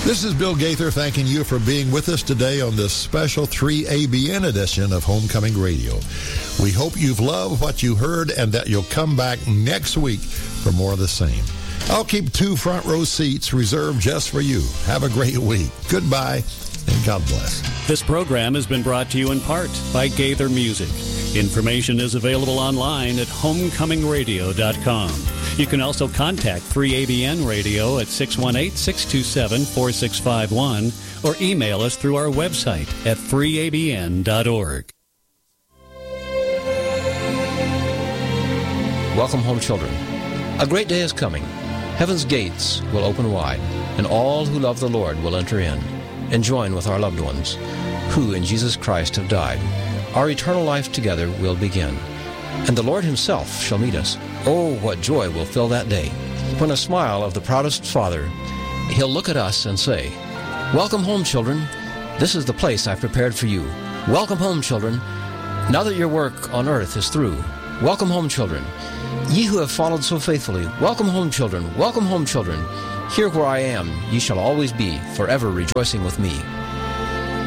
This is Bill Gaither thanking you for being with us today on this special 3ABN edition of Homecoming Radio. We hope you've loved what you heard and that you'll come back next week for more of the same. I'll keep 2 front row seats reserved just for you. Have a great week. Goodbye, and God bless. This program has been brought to you in part by Gaither Music. Information is available online at homecomingradio.com. You can also contact 3ABN Radio at 618-627-4651 or email us through our website at 3abn.org. Welcome home, children. A great day is coming. Heaven's gates will open wide, and all who love the Lord will enter in and join with our loved ones who in Jesus Christ have died. Our eternal life together will begin, and the Lord himself shall meet us. Oh, what joy will fill that day, when a smile of the proudest father, he'll look at us and say, "Welcome home, children. This is the place I've prepared for you. Welcome home, children. Now that your work on earth is through, welcome home, children. Ye who have followed so faithfully, welcome home, children. Welcome home, children. Here where I am, ye shall always be, forever rejoicing with me."